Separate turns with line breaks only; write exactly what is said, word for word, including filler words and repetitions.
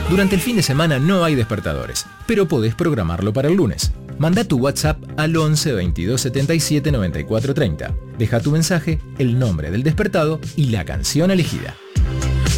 Durante el fin de semana no hay despertadores, pero podés programarlo para el lunes. Manda tu WhatsApp al once veintidós setenta y siete noventa y cuatro treinta. Deja tu mensaje, el nombre del despertado y la canción elegida.